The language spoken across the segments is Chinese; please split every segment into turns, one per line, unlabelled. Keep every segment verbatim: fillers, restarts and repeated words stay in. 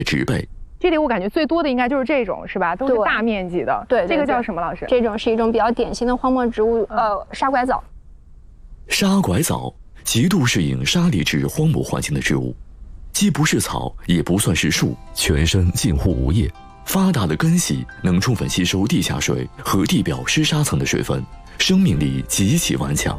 植被。
这里我感觉最多的应该就是这种，是吧？都是大面积的。
对，
这个叫什么，老师？
这种是一种比较典型的荒漠植物，呃，沙拐枣。
沙拐枣极度适应沙砾质荒漠环境的植物，既不是草，也不算是树，全身近乎无叶，发达的根系能充分吸收地下水和地表湿沙层的水分，生命力极其顽强。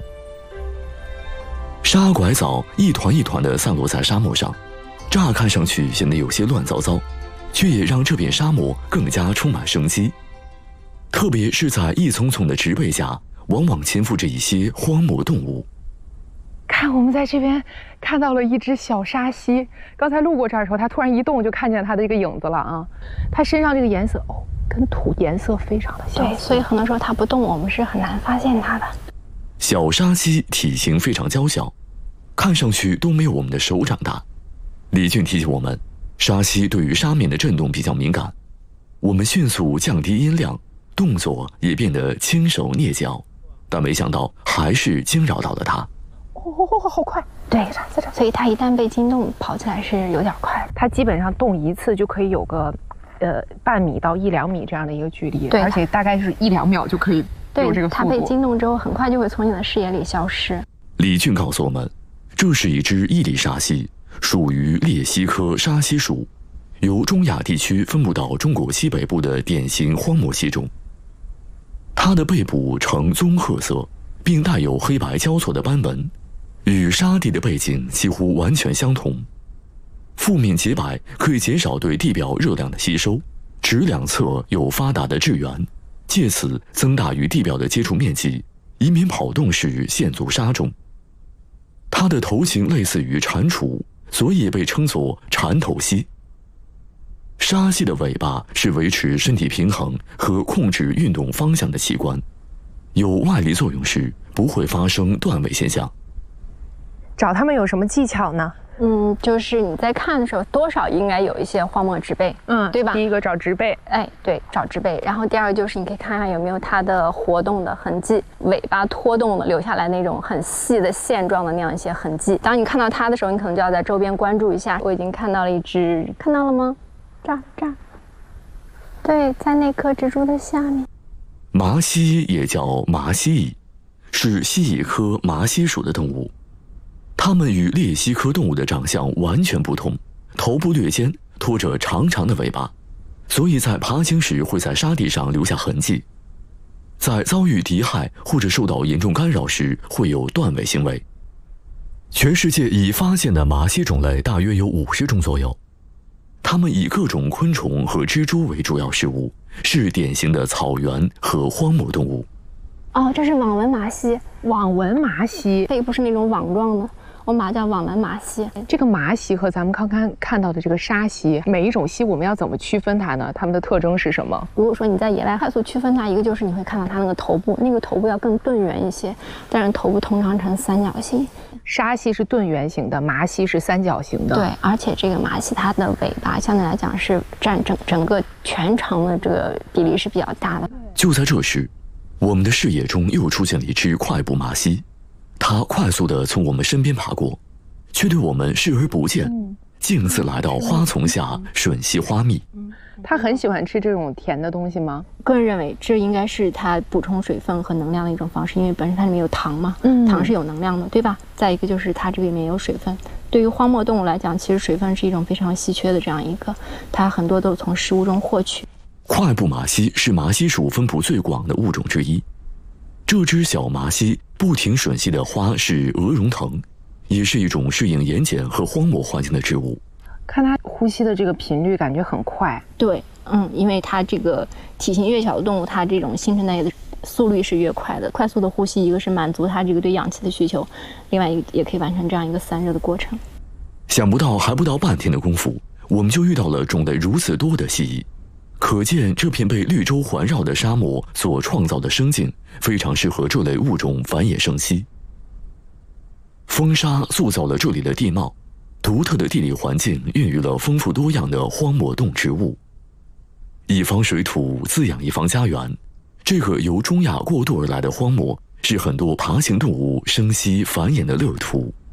沙拐枣一团一团地散落在沙漠上，乍看上去显得有些乱糟糟，却也让这片沙漠更加充满生机。特别是在一丛丛的植被下，往往潜伏着一些荒漠动物。
看，我们在这边看到了一只小沙溪，刚才路过这儿的时候，它突然一动，就看见它的这个影子了啊！它身上这个颜色，哦，跟土颜色非常的像。
对，所以很多时候它不动，我们是很难发现它的。
小沙溪体型非常娇小，看上去都没有我们的手掌大。李俊提醒我们，沙溪对于沙面的震动比较敏感，我们迅速降低音量，动作也变得轻手蹑脚，但没想到还是惊扰到了它。
哦，好快！
对，所以它一旦被惊动，跑起来是有点快。
它基本上动一次就可以有个，呃，半米到一两米这样的一个距离，
对，
而且大概是一两秒就可以有这个速度。
它被惊动之后，很快就会从你的视野里消失。
李俊告诉我们，这是一只伊犁沙溪，属于鬣蜥科沙溪属，由中亚地区分布到中国西北部的典型荒漠蜥种。它的背部呈棕褐色，并带有黑白交错的斑纹，与沙地的背景几乎完全相同。腹面洁白，可以减少对地表热量的吸收，指两侧有发达的质源，借此增大与地表的接触面积，以免跑动时陷入沙中。它的头型类似于蟾蜍，所以也被称作蟾头蜥。沙溪的尾巴是维持身体平衡和控制运动方向的器官，有外力作用时不会发生断尾现象。
找它们有什么技巧呢？
嗯，就是你在看的时候，多少应该有一些荒漠植被，
嗯，
对吧？
第一个找植被，
哎，对，找植被。然后第二个就是你可以看看有没有它的活动的痕迹，尾巴拖动了留下来那种很细的线状的那样一些痕迹。当你看到它的时候，你可能就要在周边关注一下。我已经看到了一只，看到了吗？这儿这儿，对，在那颗植株的下面。
麻蜥也叫麻蜥蜴，是蜥蜴科麻蜥属的动物。它们与鬣蜥科动物的长相完全不同，头部略尖，拖着长长的尾巴，所以在爬行时会在沙地上留下痕迹。在遭遇敌害或者受到严重干扰时，会有断尾行为。全世界已发现的麻蜥种类大约有五十种左右。它们以各种昆虫和蜘蛛为主要食物，是典型的草原和荒漠动物。
哦，这是网纹麻蜥。
网纹麻蜥，
背部是那种网状的，我们把它叫网纹麻蜥。
这个麻蜥和咱们刚刚看到的这个沙蜥，每一种蜥我们要怎么区分它呢？它们的特征是什么？
如果说你在野外快速区分它，一个就是你会看到它那个头部，那个头部要更钝圆一些，但是头部通常呈三角形。
沙蜥是钝圆形的，麻蜥是三角形的。
对，而且这个麻蜥它的尾巴相对来讲是占整整个全长的这个比例是比较大的。
就在这时，我们的视野中又出现了一只快步麻蜥，它快速地从我们身边爬过，却对我们视而不见，嗯、径自来到花丛下吮吸花蜜。
嗯，它很喜欢吃这种甜的东西吗？
个人认为这应该是它补充水分和能量的一种方式，因为本身它里面有糖嘛，嗯，糖是有能量的，对吧？再一个就是它这个里面有水分。对于荒漠动物来讲，其实水分是一种非常稀缺的这样一个，它很多都是从食物中获取。
快步麻蜥是麻蜥属分布最广的物种之一。这只小麻蜥不停吮吸的花是鹅绒藤，也是一种适应盐碱和荒漠环境的植物。
看它呼吸的这个频率，感觉很快。
对，嗯，因为它这个体型越小的动物，它这种新陈代谢的速率是越快的。快速的呼吸，一个是满足它这个对氧气的需求，另外一个也可以完成这样一个散热的过程。
想不到还不到半天的功夫，我们就遇到了种类如此多的蜥蜴。可见这片被绿洲环绕的沙漠所创造的生境非常适合这类物种繁衍生息。风沙塑造了这里的地貌，独特的地理环境孕育了丰富多样的荒漠动植物。一方水土滋养一方家园，这个由中亚过渡而来的荒漠是很多爬行动物生息繁衍的乐土。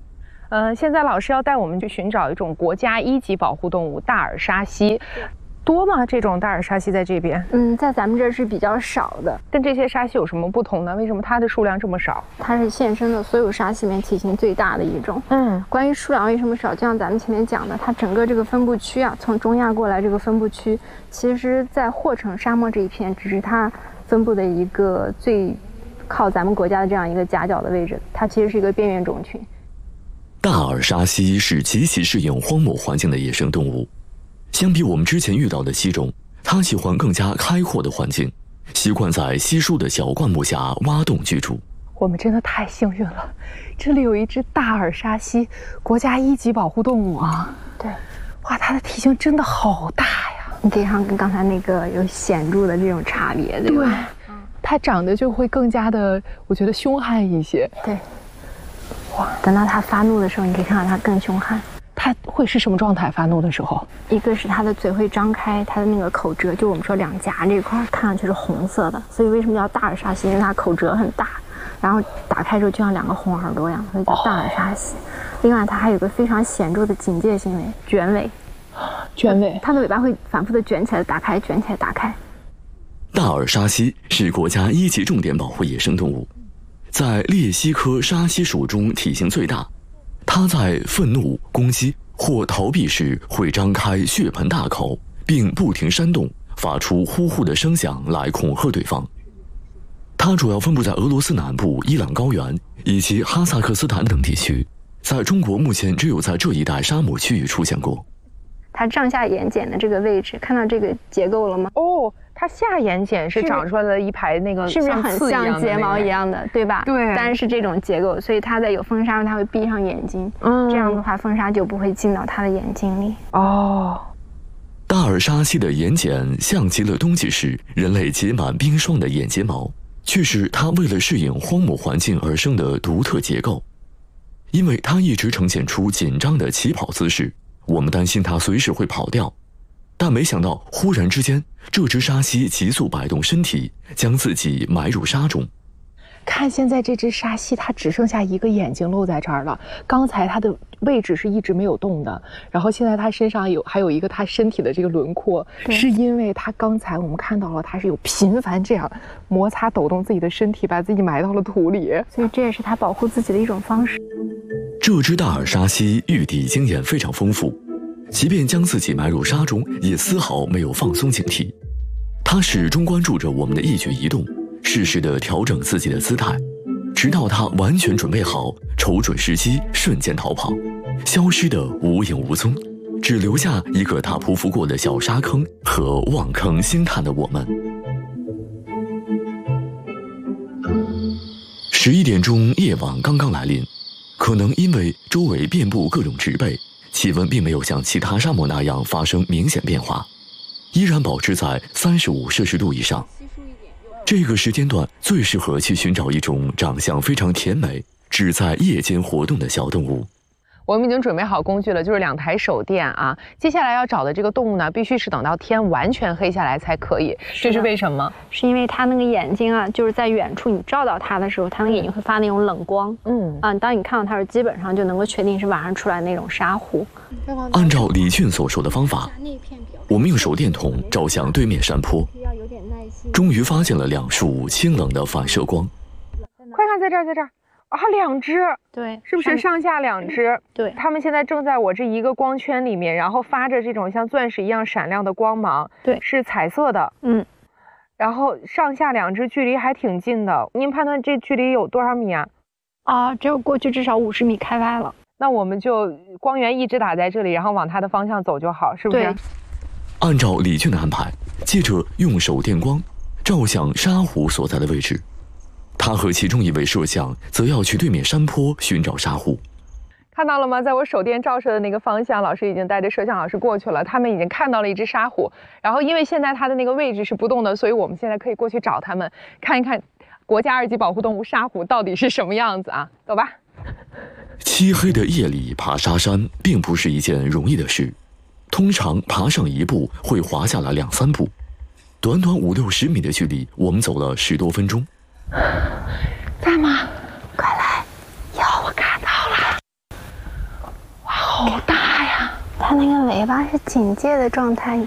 呃，现在老师要带我们去寻找一种国家一级保护动物大耳沙蜥。多吗？这种大耳沙蜥在这边？
嗯，在咱们这儿是比较少的。
跟这些沙蜥有什么不同呢？为什么它的数量这么少？
它是现生的所有沙蜥里面体型最大的一种。
嗯，
关于数量为什么少，就像咱们前面讲的，它整个这个分布区啊，从中亚过来这个分布区，其实在霍城沙漠这一片，只是它分布的一个最靠咱们国家的这样一个夹角的位置，它其实是一个边缘种群。
大耳沙蜥是极其适应荒漠环境的野生动物。相比我们之前遇到的蜥种，它喜欢更加开阔的环境，习惯在稀疏的小灌木下挖洞居住。
我们真的太幸运了，这里有一只大耳沙蜥，国家一级保护动物啊！
对，
哇，它的体型真的好大呀！
你可以看跟刚才那个有显著的这种差别，对吧？
对，它长得就会更加的，我觉得凶悍一些。
对，哇，等到它发怒的时候，你可以看到它更凶悍。
它会是什么状态？发怒的时候，
一个是它的嘴会张开，它的那个口舌，就我们说两颊这块看上去是红色的，所以为什么叫大耳沙蜥？因为它口舌很大，然后打开之后就像两个红耳朵一样，所以叫大耳沙蜥。哦、另外，它还有个非常显著的警戒行为——卷尾。
卷尾，
它的尾巴会反复的卷起来、打开、卷起来、打开。
大耳沙蜥是国家一级重点保护野生动物，在鬣蜥科沙蜥属中体型最大。它在愤怒、攻击或逃避时会张开血盆大口，并不停扇动，发出呼呼的声响来恐吓对方。它主要分布在俄罗斯南部伊朗高原以及哈萨克斯坦等地区，在中国目前只有在这一带沙漠区域出现过。
它上下眼睑的这个位置，看到这个结构了吗？
哦，它下眼睑是长出来了一排那个，
是不是很像睫毛一样的，对吧？
对，
但是是这种结构，所以它在有风沙时它会闭上眼睛，嗯，这样的话风沙就不会进到它的眼睛里。
哦，
大耳沙蜥的眼睑像极了冬季时人类结满冰霜的眼睫毛，却是它为了适应荒漠环境而生的独特结构。因为它一直呈现出紧张的起跑姿势，我们担心它随时会跑掉。但没想到，忽然之间，这只沙蜥急速摆动身体，将自己埋入沙中。
看，现在这只沙蜥它只剩下一个眼睛露在这儿了。刚才它的位置是一直没有动的，然后现在它身上有还有一个它身体的这个轮廓，是因为它刚才我们看到了它是有频繁这样摩擦抖动自己的身体，把自己埋到了土里，
所以这也是它保护自己的一种方式。
这只大耳沙蜥御敌经验非常丰富。即便将自己埋入沙中，也丝毫没有放松警惕。他始终关注着我们的一举一动，适时地调整自己的姿态，直到他完全准备好，瞅准时机，瞬间逃跑，消失得无影无踪，只留下一个他匍匐过的小沙坑和望坑兴叹的我们。十一点钟，夜晚刚刚来临，可能因为周围遍布各种植被。气温并没有像其他沙漠那样发生明显变化，依然保持在三十五摄氏度以上。这个时间段最适合去寻找一种长相非常甜美、只在夜间活动的小动物。
我们已经准备好工具了，就是两台手电啊。接下来要找的这个动物呢，必须是等到天完全黑下来才可以。这是为什么？
是因为它那个眼睛啊，就是在远处你照到它的时候，它那个眼睛会发那种冷光。嗯啊，当你看到它时，基本上就能够确定是晚上出来那种沙狐。
按照李俊所说的方法，我们用手电筒照向对面山坡，终于发现了两束清冷的反射光。
快看，在这儿，在这儿。啊，两只，
对，
是不是上下两只？
对，
它们现在正在我这一个光圈里面，然后发着这种像钻石一样闪亮的光芒。
对，
是彩色的。嗯，然后上下两只距离还挺近的。您判断这距离有多少米啊？
啊，只有过去至少五十米开外了。
那我们就光源一直打在这里，然后往它的方向走就好，是不是？
对。
按照李俊的安排，接着用手电光照向沙狐所在的位置。他和其中一位摄像则要去对面山坡寻找沙狐。
看到了吗？在我手电照射的那个方向，老师已经带着摄像老师过去了。他们已经看到了一只沙狐，然后因为现在它的那个位置是不动的，所以我们现在可以过去找他们，看一看国家二级保护动物沙狐到底是什么样子啊！走吧。
漆黑的夜里爬沙山并不是一件容易的事，通常爬上一步会滑下来两三步，短短五六十米的距离，我们走了十多分钟。
在吗？
快来！
有，我看到了。
它那个尾巴是警戒的状态，